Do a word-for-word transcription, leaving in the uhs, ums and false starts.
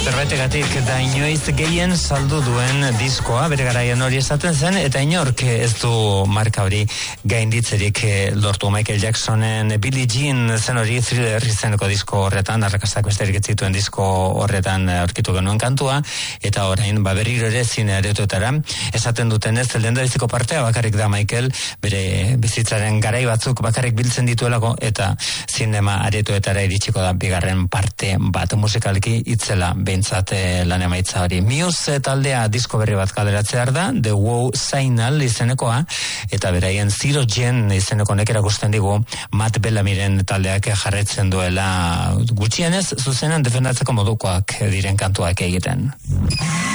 Zerbaitegatik da inoiz gehien saldu duen diskoa, bere garaian hori esaten zen, eta inork ez du marka hori gainditzerik lortu. Michael Jacksonen Billie Jean zen hori Thriller izeneko disko horretan, arrakastak besterik ez zituen disko horretan aurkitu genuen kantua, eta orain ba berriro ere zine aretoetara esaten duten ez, lehendabiziko partea bakarrik da Michael, bere bizitzaren garai batzuk bakarrik biltzen dituelako, eta zinema aretoetara iritsiko da bigarren parte bat, musikalki itzela behintzat lan emaitza hori. Muse taldea disko berri bat kaleratzear da, The Wow Signal izenekoa, eta beraien Zero Gen izeneko honek erakusten digu Matt Bellamiren taldeak jarretzen duela gutxienez zuzenan defendatzeko modukoak diren kantuak egiten.